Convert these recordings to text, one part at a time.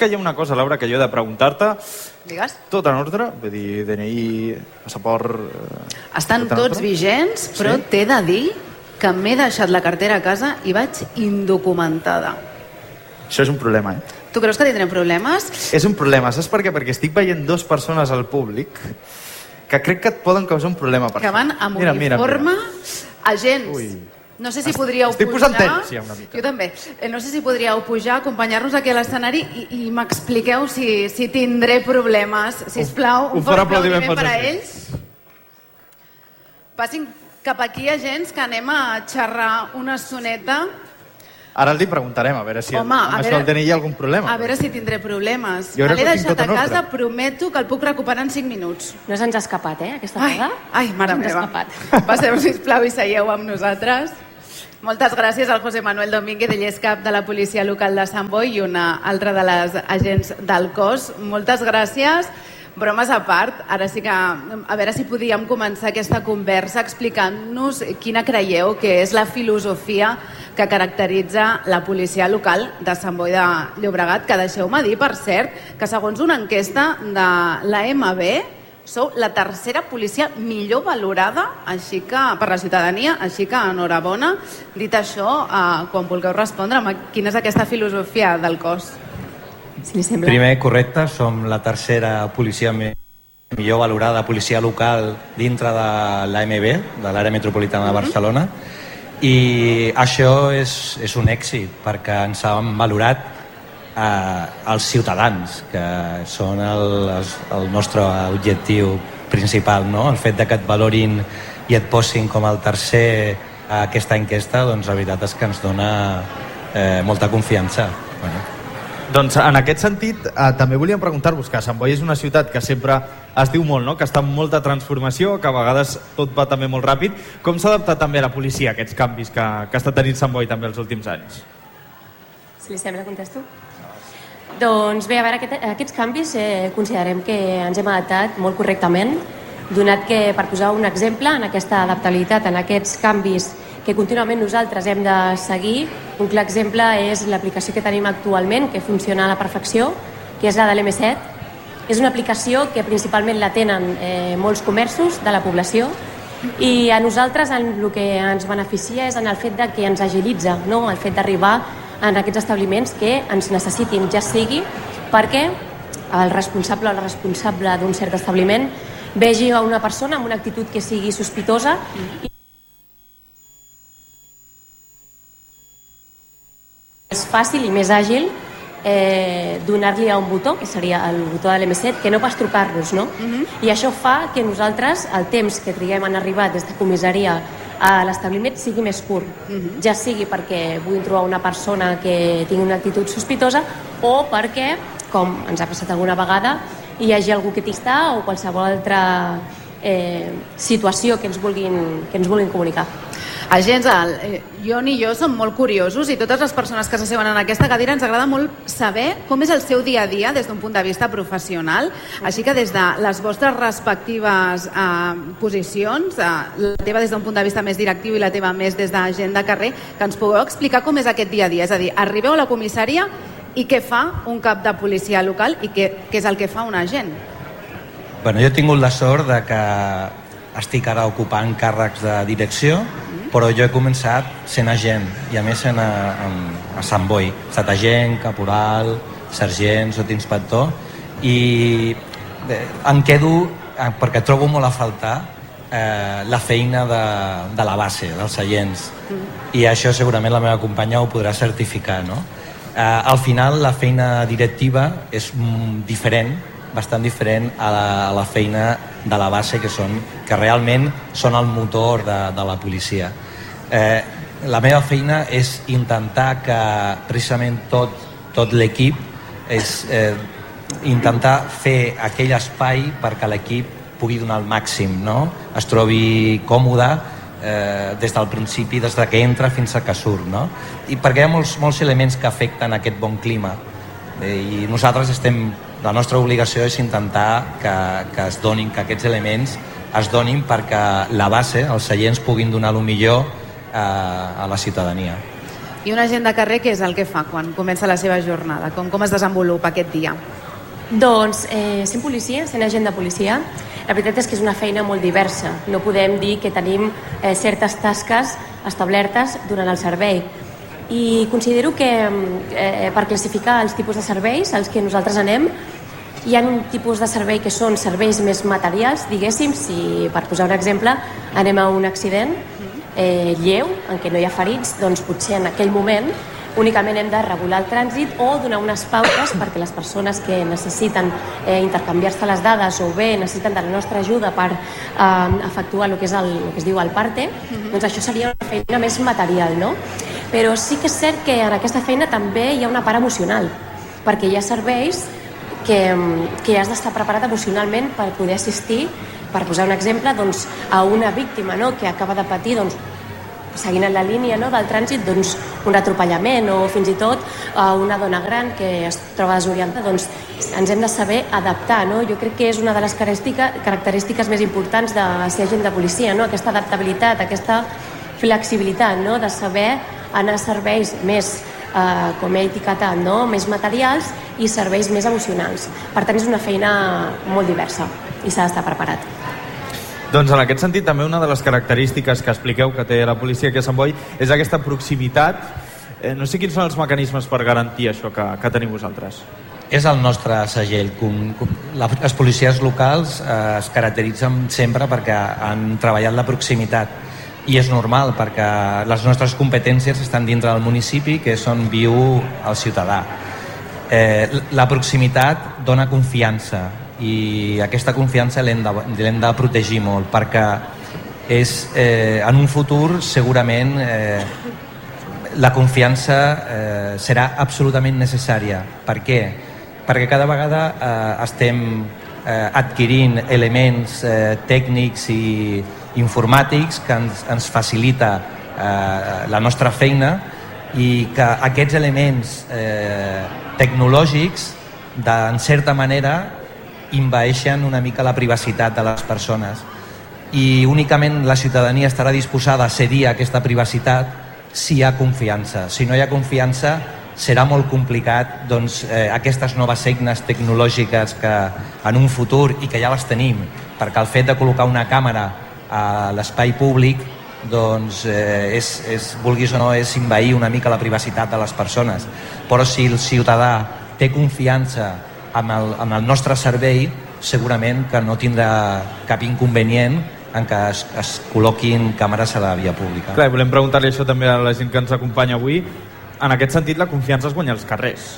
que hi ha una cosa, Laura, que jo he de preguntar-te. Digues. Tot en ordre? Vull dir, DNI, passaport... Estan tots vigents, però t'he de dir que m'he deixat la cartera a casa i vaig indocumentada. Això és un problema, Tu creus que tindrem problemes? És un problema, saps per què? Perquè estic veient dues persones al públic que crec que et poden causar un problema. Que van amb uniforme, agents. Ui. No sé si podríeu Estic pujar... posant temps, ja, una mica. Jo també. No sé si podríeu pujar, acompanyar-nos aquí a l'escenari i m'expliqueu si tindré problemes. Sisplau, un fort aplaudiment per a ells. Passin cap aquí, agents, que anem a xerrar una estoneta. Ara li preguntarem, a veure si amb això del DNI hi ha algun problema. A veure si tindré problemes. Me l'he deixat a casa, prometo que el puc recuperar en 5 minuts. No se'ns ha escapat, aquesta vegada? Ai, mare meva. Passeu, sisplau, i seieu amb nosaltres. Moltes gràcies al José Manuel Domínguez, ell és cap de la policia local de Sant Boi i una altra de les agents del cos. Moltes gràcies. Bromes a part, ara sí que a veure si podíem començar aquesta conversa explicant-nos quina creieu que és la filosofia que caracteritza la policia local de Sant Boi de Llobregat, que deixeu-me dir, per cert, que segons una enquesta de l'AMB sou la tercera policia millor valorada així que per la ciutadania, així que enhorabona. Dit això, quan vulgueu respondre, quina és aquesta filosofia del cos? Si li sembla. Primer, correcte, som la tercera policia millor valorada, policia local dintre de l'AMB, de l'àrea metropolitana de Barcelona, i això és un èxit perquè ens han valorat els ciutadans, que són el nostre objectiu principal, no? El fet de que et valorin i et posin com el tercer a aquesta enquesta, doncs la veritat és que ens dona molta confiança. Doncs en aquest sentit, també volíem preguntar-vos que Sant Boi és una ciutat que sempre es diu molt, no? Que està en molta transformació, que a vegades tot va també molt ràpid. Com s'ha adaptat també la policia a aquests canvis que està tenint Sant Boi també els últims anys? Si li sembla, contesto. Doncs bé, a veure, aquests canvis considerem que ens hem adaptat molt correctament, donat que, per posar un exemple, en aquesta adaptabilitat, en aquests canvis que contínuament nosaltres hem de seguir. Un clar exemple és l'aplicació que tenim actualment, que funciona a la perfecció, que és la de l'M7. És una aplicació que principalment la tenen molts comerços de la població i a nosaltres el que ens beneficia és en el fet de que ens agilitza, no? El fet d'arribar en aquests establiments que ens necessitin, ja sigui perquè el responsable o la responsable d'un cert establiment vegi a una persona amb una actitud que sigui sospitosa i és fàcil i més àgil donar-li a un botó, que seria el botó de l'M7, que no pas trucar-nos, no? I això fa que nosaltres, el temps que triguem en arribar des de comissaria a l'establiment sigui més curt, ja sigui perquè vull trobar una persona que tingui una actitud sospitosa o perquè, com ens ha passat alguna vegada, hi hagi algú que t'està o qualsevol altra situació que ens vulguin comunicar. Agents, Ion i jo som molt curiosos i totes les persones que s'asseuen en aquesta cadira ens agrada molt saber com és el seu dia a dia des d'un punt de vista professional. Així que des de les vostres respectives posicions, la teva des d'un punt de vista més directiu i la teva més des d'agent de carrer, que ens pugueu explicar com és aquest dia a dia. És a dir, arribeu a la comissària i què fa un cap de policia local i què és el que fa un agent? Bueno, jo he tingut la sort de que estic ara ocupant càrrecs de direcció, però jo he començat sent agent i a més a Sant Boi. He estat agent, caporal, sergent, sotsinspector i em quedo, perquè trobo molt a faltar la feina de la base, dels agents, i això segurament la meva companya ho podrà certificar, no? Al final la feina directiva és diferent, bastant diferent a la feina de la base, que realment són el motor de la policia. La meva feina és intentar que precisament tot l'equip és intentar fer aquell espai perquè l'equip pugui donar el màxim, no? Es trobi còmode des del principi, des que entra fins que surt, no? I perquè hi ha molts elements que afecten aquest bon clima i nosaltres la nostra obligació és intentar que es donin, que aquests elements es donin perquè la base, els seients puguin donar el millor a la ciutadania. I un agent de carrer, què és el que fa quan comença la seva jornada? Com es desenvolupa aquest dia? Doncs sent policia, sent agent de policia, la veritat és que és una feina molt diversa. No podem dir que tenim certes tasques establertes durant el servei. I considero que per classificar els tipus de serveis als que nosaltres anem, hi ha un tipus de servei que són serveis més materials, diguéssim, si per posar un exemple anem a un accident lleu, en què no hi ha ferits, doncs potser en aquell moment únicament hem de regular el trànsit o donar unes pautes perquè les persones que necessiten intercanviar-se les dades o bé necessiten de la nostra ajuda per efectuar el que es diu el parte, doncs això seria una feina més material, no? Però sí que és cert que en aquesta feina també hi ha una part emocional, perquè hi ha serveis que has d'estar preparat emocionalment per poder assistir, per posar un exemple, doncs, a una víctima, no?, que acaba de patir, doncs, seguint en la línia, no?, del trànsit, doncs, un atropellament o fins i tot una dona gran que es troba desorientada, doncs ens hem de saber adaptar, no? Jo crec que és una de les característiques més importants de ser agent de policia, no?, aquesta adaptabilitat, aquesta flexibilitat, no?, de saber anar a serveis més com he etiquetat, no?, més materials i serveis més emocionals. Per tant, és una feina molt diversa i s'ha d'estar preparat. Doncs en aquest sentit també una de les característiques que expliqueu que té la policia aquí a Sant Boi és aquesta proximitat. No sé quins són els mecanismes per garantir això que teniu vosaltres. És el nostre segell. Les policies locals es caracteritzen sempre perquè han treballat la proximitat. I és normal, perquè les nostres competències estan dintre del municipi, que és on viu el ciutadà. La proximitat dona confiança i aquesta confiança l'hem de protegir molt, perquè en un futur segurament la confiança serà absolutament necessària. Per què? Perquè cada vegada estem adquirint elements tècnics i informàtics que ens facilita la nostra feina i que aquests elements tecnològics en certa manera envaeixen una mica la privacitat de les persones i únicament la ciutadania estarà disposada a cedir a aquesta privacitat si hi ha confiança. Si no hi ha confiança serà molt complicat aquestes noves eines tecnològiques que en un futur, i que ja les tenim, perquè el fet de col·locar una càmera a l'espai públic doncs vulguis o no, és envair una mica la privacitat de les persones. Però si el ciutadà té confiança amb el nostre servei, segurament que no tindrà cap inconvenient en que es col·loquin càmeres a la via pública. Clar, volem preguntar-li això també a la gent que ens acompanya avui. En aquest sentit, la confiança es guanya als carrers.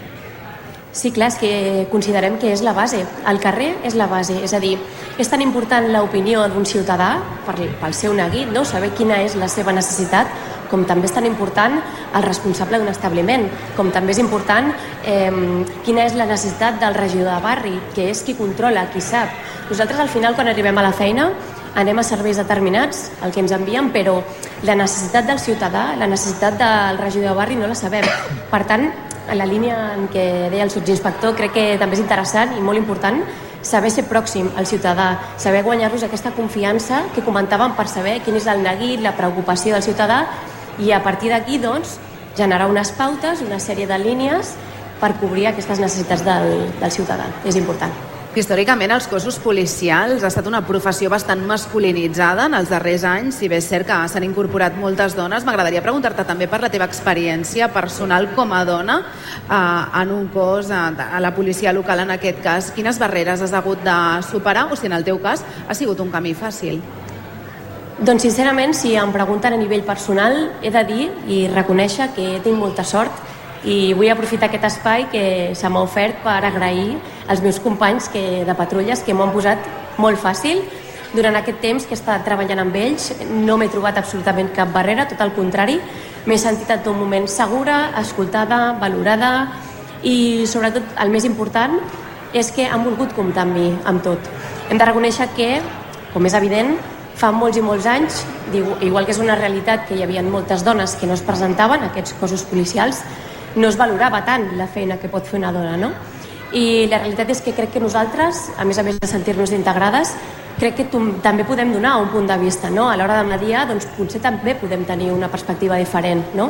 Sí, clar, és que considerem que és la base. El carrer és la base, és a dir, és tan important l'opinió d'un ciutadà pel seu neguit, no? Saber quina és la seva necessitat, com també és tan important el responsable d'un establiment, com també és important quina és la necessitat del regidor de barri, que és qui controla, qui sap. Nosaltres al final, quan arribem a la feina, anem a serveis determinats, el que ens envien, però la necessitat del ciutadà, la necessitat del regidor de barri no la sabem. Per tant, en la línia en què deia el sotsinspector, crec que també és interessant i molt important saber ser pròxim al ciutadà, saber guanyar-los aquesta confiança que comentàvem per saber quin és el neguit, la preocupació del ciutadà i a partir d'aquí, doncs, generar unes pautes, una sèrie de línies per cobrir aquestes necessitats del ciutadà. És important. Històricament, els cossos policials ha estat una professió bastant masculinitzada en els darrers anys, si bé és cert que s'han incorporat moltes dones. M'agradaria preguntar-te també per la teva experiència personal com a dona en un cos, a la policia local en aquest cas. Quines barreres has hagut de superar o si en el teu cas ha sigut un camí fàcil? Doncs sincerament, si em pregunten a nivell personal, he de dir i reconèixer que tinc molta sort i vull aprofitar aquest espai que se m'ha ofert per agrair als meus companys de patrulles que m'ho han posat molt fàcil. Durant aquest temps que he estat treballant amb ells no m'he trobat absolutament cap barrera, tot el contrari, m'he sentit en tot moment segura, escoltada, valorada i sobretot el més important és que han volgut comptar amb mi, amb tot. Hem de reconèixer que, com és evident, fa molts i molts anys, igual que és una realitat que hi havia moltes dones que no es presentaven a aquests cossos policials, no es valorava tant la feina que pot fer una dona, no? I la realitat és que crec que nosaltres, a més de sentir-nos integrades, crec que també podem donar un punt de vista, no? A l'hora de mediar, doncs potser també podem tenir una perspectiva diferent, no?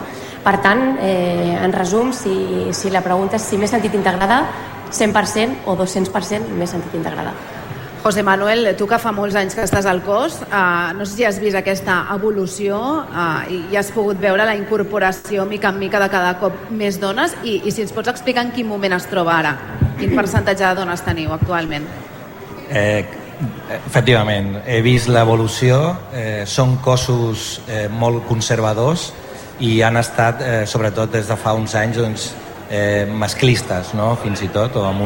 Per tant, en resum, si la pregunta és si m'he sentit integrada, 100% o 200% m'he sentit integrada. José Manuel, tu que fa molts anys que estàs al cos, no sé si has vist aquesta evolució i has pogut veure la incorporació mica en mica de cada cop més dones i si ens pots explicar en quin moment es troba ara, quin percentatge de dones teniu actualment? Efectivament, he vist l'evolució, són cossos molt conservadors i han estat, sobretot des de fa uns anys, doncs, masclistes, no? Fins i tot, o amb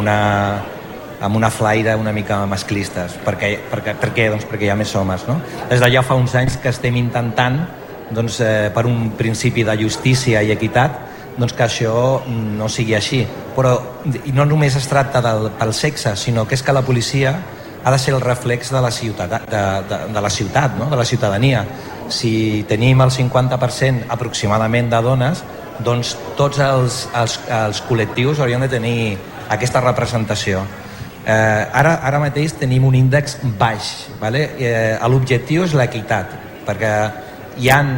una flaire una mica masclistes. Per què? Doncs perquè hi ha més homes, no? Des d'allà fa uns anys que estem intentant, doncs, per un principi de justícia i equitat, doncs que això no sigui així. Però i no només es tracta pel sexe, sinó que és que la policia ha de ser el reflex de la ciutat, de la ciutat, no? De la ciutadania. Si tenim el 50% aproximadament de dones, doncs tots els col·lectius haurien de tenir aquesta representació. Ara mateix tenim un índex baix, ¿vale? L'objectiu és l'equitat, perquè hi ha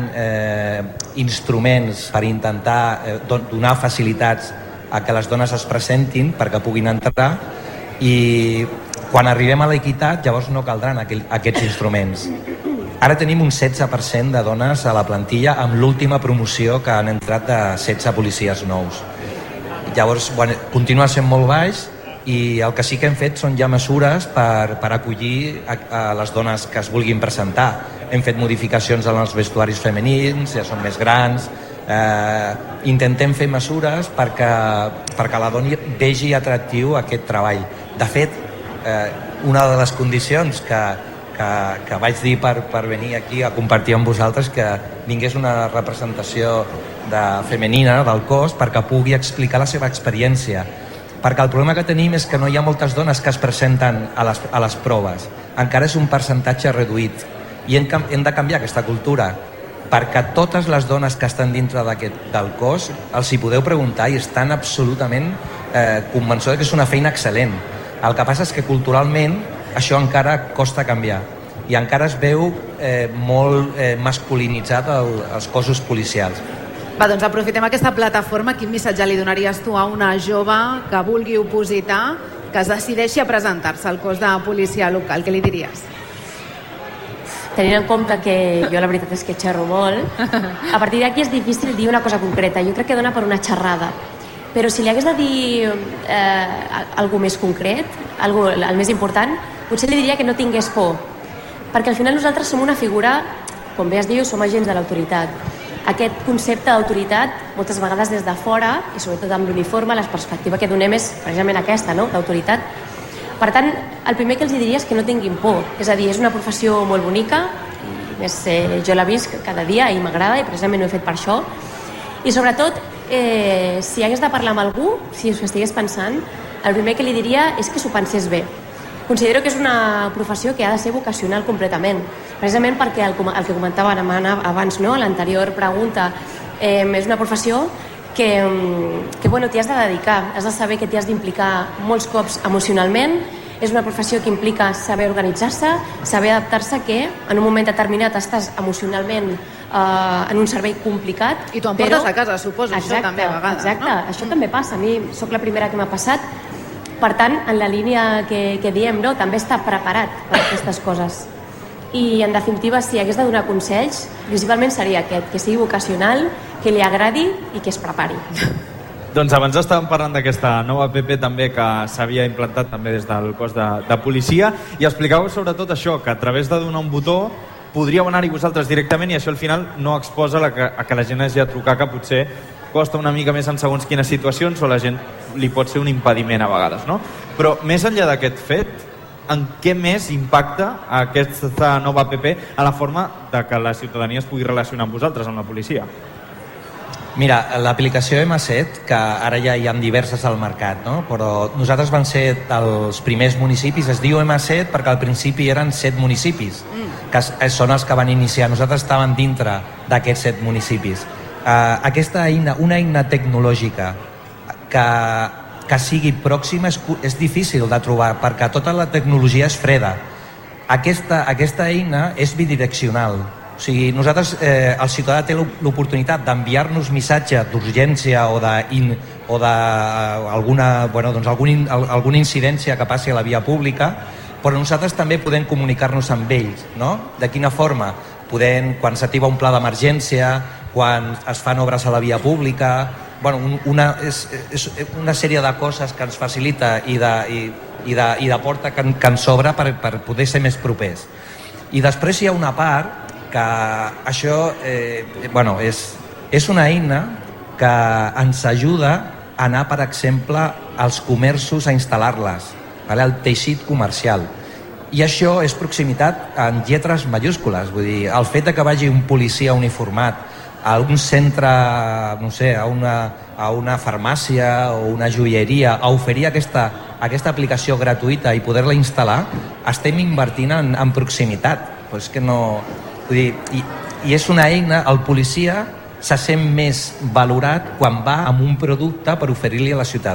instruments per intentar donar facilitats a que les dones es presentin perquè puguin entrar, i quan arribem a l'equitat llavors no caldran aquests instruments. Ara tenim un 16% de dones a la plantilla amb l'última promoció que han entrat de 16 policies nous. Llavors, bueno, continua sent molt baix, i el que sí que hem fet són ja mesures per acollir a les dones que es vulguin presentar. Hem fet modificacions en els vestuaris femenins, ja són més grans, intentem fer mesures perquè la dona vegi atractiu aquest treball. De fet, una de les condicions que vaig dir per venir aquí a compartir amb vosaltres que vingués una representació femenina del cos perquè pugui explicar la seva experiència, perquè el problema que tenim és que no hi ha moltes dones que es presenten a les proves, encara és un percentatge reduït, i hem de canviar aquesta cultura, perquè totes les dones que estan dintre del cos els hi podeu preguntar i estan absolutament convençudes que és una feina excel·lent. El que passa és que culturalment això encara costa canviar i encara es veu molt masculinitzat els cossos policials. Va, doncs aprofitem aquesta plataforma. Quin missatge li donaries tu a una jove que vulgui opositar, que es decideixi a presentar-se al cos de policia local? Què li diries? Tenint en compte que jo la veritat és que xerro molt, a partir d'aquí és difícil dir una cosa concreta. Jo crec que dona per una xerrada. Però si li hagués de dir alguna més concret, el més important, potser li diria que no tingués por. Perquè al final nosaltres som una figura, com bé es diu, som agents de l'autoritat. Aquest concepte d'autoritat, moltes vegades des de fora, i sobretot amb l'uniforme, la perspectiva que donem és precisament aquesta, no?, d'autoritat. Per tant, el primer que els diria és que no tinguin por. És a dir, és una professió molt bonica, i més jo la visc cada dia i m'agrada, i precisament ho he fet per això. I sobretot, si hagués de parlar amb algú, si us estigués pensant, el primer que li diria és que s'ho pensés bé. Considero que és una professió que ha de ser vocacional completament, precisament perquè el que comentava abans, no? A l'anterior pregunta, és una professió que bueno, t'hi has de dedicar, has de saber que t'hi has d'implicar molts cops emocionalment, és una professió que implica saber organitzar-se, saber adaptar-se, que en un moment determinat estàs emocionalment en un servei complicat. I tu em portes a casa, suposo, exacte, això també a vegades. Exacte, no? Això també passa, a mi sóc la primera que m'ha passat. Per tant, en la línia que diem, no? També està preparat per aquestes coses. I, en definitiva, si hagués de donar consells, principalment seria aquest, que sigui vocacional, que li agradi i que es prepari. Doncs abans estàvem parlant d'aquesta nova app també que s'havia implantat també des del cos de policia, i explicàveu sobretot això, que a través de donar un botó podríeu anar-hi vosaltres directament, i això al final no exposa a que la gent hagi de trucar, que potser costa una mica més en segons quines situacions, o la gent li pot ser un impediment a vegades, no? Però més enllà d'aquest fet, en què més impacta aquesta nova app a la forma de que la ciutadania es pugui relacionar amb vosaltres, amb la policia? Mira, l'aplicació M7, que ara ja hi ha diverses al mercat, no? Però nosaltres vam ser els primers municipis, es diu M7 perquè al principi eren 7 municipis, que són els que van iniciar. Nosaltres estàvem dintre d'aquests 7 municipis. Aquesta eina, una eina tecnològica que sigui pròxima és difícil de trobar, perquè tota la tecnologia és freda. Aquesta eina és bidireccional, o sigui, nosaltres, el ciutadà té l'oportunitat d'enviar-nos missatge d'urgència o d'alguna incidència que passi a la via pública, però nosaltres també podem comunicar-nos amb ells, no? De quina forma? Quan s'activa un pla d'emergència, quan es fan obres a la via pública, és una sèrie de coses que ens facilita i de porta que ens obre per poder ser més propers. I després hi ha una part que això és una eina que ens ajuda a anar, per exemple, als comerços a instal·lar-les, al teixit comercial. I això és proximitat en lletres majúscules. Vull dir, el fet que vagi un policia uniformat a un centre, no sé, a una farmàcia o una joieria, a oferir aquesta aplicació gratuïta i poder-la instal·lar, estem invertint en proximitat. Però és que no... Vull dir, i és una eina, el policia se sent més valorat quan va amb un producte per oferir-li a la ciutadania.